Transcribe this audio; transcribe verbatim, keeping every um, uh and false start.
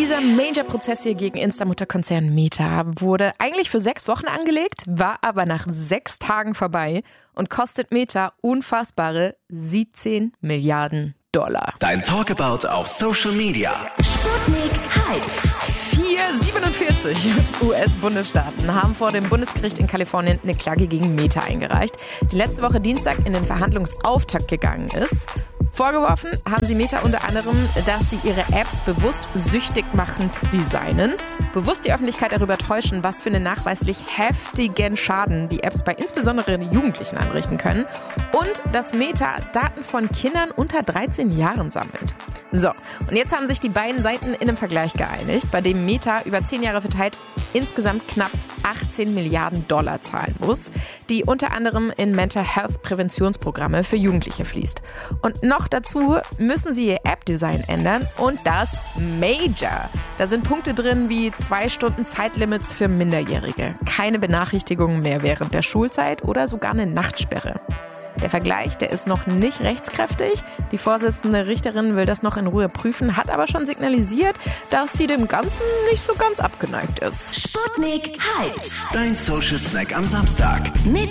Dieser Major-Prozess hier gegen Insta-Mutterkonzern Meta wurde eigentlich für sechs Wochen angelegt, war aber nach sechs Tagen vorbei und kostet Meta unfassbare siebzehn Milliarden Dollar. Dein Talkabout auf Social Media. Sputnik hyped. Vier siebenundvierzig U S-Bundesstaaten haben vor dem Bundesgericht in Kalifornien eine Klage gegen Meta eingereicht, die letzte Woche Dienstag in den Verhandlungsauftakt gegangen ist. Vorgeworfen haben sie Meta unter anderem, dass sie ihre Apps bewusst süchtig machend designen, bewusst die Öffentlichkeit darüber täuschen, was für einen nachweislich heftigen Schaden die Apps bei insbesondere Jugendlichen anrichten können und dass Meta Daten von Kindern unter dreizehn Jahren sammelt. So, und jetzt haben sich die beiden Seiten in einem Vergleich geeinigt, bei dem Meta über zehn Jahre verteilt insgesamt knapp achtzehn Milliarden Dollar zahlen muss, die unter anderem in Mental Health Präventionsprogramme für Jugendliche fließt. Und noch dazu müssen sie ihr App-Design ändern und das Major. Da sind Punkte drin wie zwei Stunden Zeitlimits für Minderjährige, keine Benachrichtigungen mehr während der Schulzeit oder sogar eine Nachtsperre. Der Vergleich, der ist noch nicht rechtskräftig. Die Vorsitzende Richterin will das noch in Ruhe prüfen, hat aber schon signalisiert, dass sie dem Ganzen nicht so ganz abgeneigt ist. Sputnik hyped. Dein Social Snack am Samstag. Mit